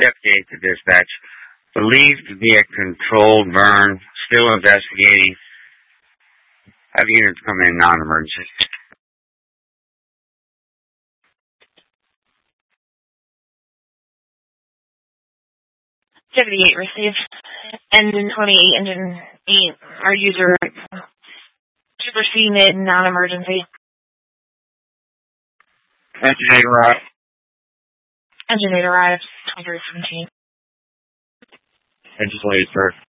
Deputy to dispatch. Believed to be a controlled burn. Still investigating. Have units come in non-emergency. Deputy 8 received. Engine 28, Engine 8, our user superseded non-emergency. Engine 8 arrived. Engine 8 arrived, 2317. Engine 8, sir.